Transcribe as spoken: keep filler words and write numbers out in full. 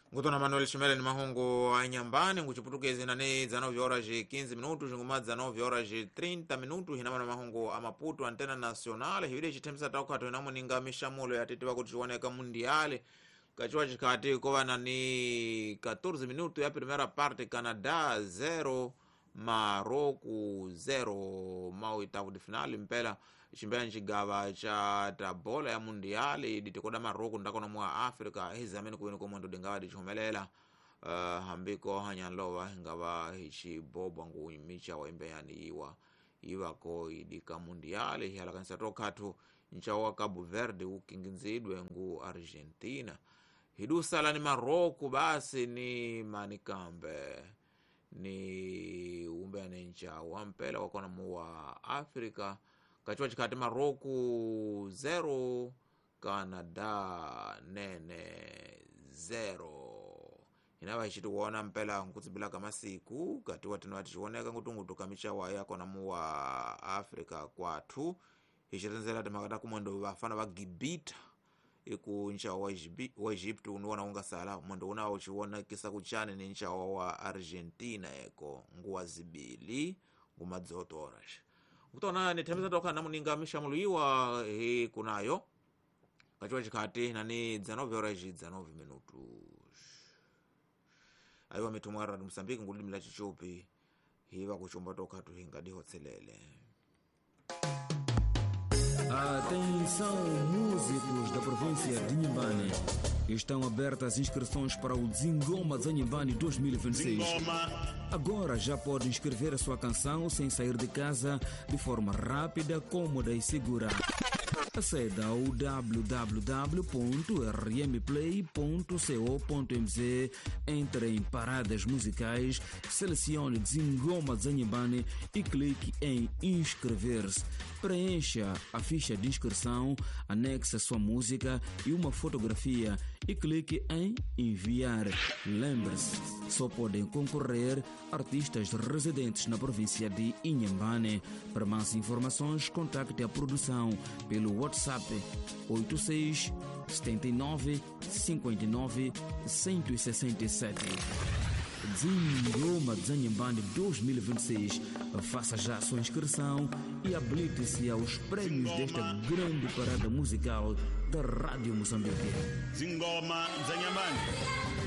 Ngutona Manuel Shimele ni mahungu anyambani nguchiputukezi nane dezenove horas e quinze minutos nguma dezenove horas e trinta minutos hinama na mahungu amaputu antena nacional hivile chitemisa taukato inamo ninga mishamulo ya titiwa kutuchiwaneka mundiale kachiwa chikati kovana ni catorze minutos ya primera parte Canada zero Maroku zero mau itavu di finali mpela chimbea nchigava cha tabola ya mundiali ditikoda Maroku ndakona mwa Afrika hizi ameni kuwini kumwendo dingawa dichomelela uh, hambiko hanyanlowa hingawa hichi bobo ngu micha wa imbeani iwa iwa ko idika mundiali halakanisa tokatu nchawa Cabo Verde ukinginzidwe ngu Argentina hidusala ni Maroku basi ni manikambe ni umbe anencha wampela wakona mwa Afrika kachiwa chikati Maroku zero Canada nene zero inawa ishitu kuona mpela nkuzibila kama siku katiwa tenuwati chioneka ngutungu tukamisha wa yako na mwa Afrika kwa tu ishitenzela temakata kumwendo wafana wa Gibita iku ncha wa Egyptu unuwana unga sala mwendo una uchiwona kisa kuchane ni ncha wa Argentina eko nguwa zibili ngumadzoto orash kutona ni temeza toka namu ninga mishamuluiwa hii kunayo kachiwa chikati na ni dezenove horas e dezenove minutos aiwa mitumwara ni Msambiki nguli mila chichupi hiva kuchumba toka tuhinga diho tselele. Atenção, músicos da província de Inhambane. Estão abertas inscrições para o Zingoma Zanyimbani dois mil e vinte e seis. Agora já pode inscrever a sua canção sem sair de casa de forma rápida, cômoda e segura. Acede ao w w w ponto r m play ponto co ponto m z, entre em paradas musicais, selecione Zingoma Zanyimbani e clique em inscrever-se. Preencha a ficha de inscrição, anexe a sua música e uma fotografia e clique em enviar. Lembre-se, só podem concorrer artistas residentes na província de Inhambane. Para mais informações, contacte a produção pelo WhatsApp oito seis sete nove cinco nove um zero seis sete. Zingoma Zanyimbani dois mil e vinte e seis. Faça já a sua inscrição e habilite-se aos prêmios desta grande parada musical da Rádio Moçambique. Zingoma Zanyimbani.